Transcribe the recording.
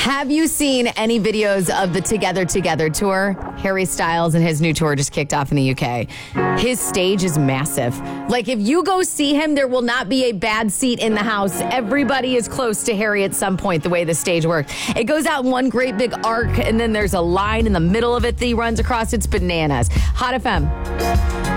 Have you seen any videos of the Together tour? Harry Styles and his new tour just kicked off in the UK. His stage is massive. Like, if you go see him, there will not be a bad seat in the house. Everybody is close to Harry at some point, the way the stage works. It goes out in one great big arc, and then there's a line in the middle of it that he runs across. It's bananas. Hot FM.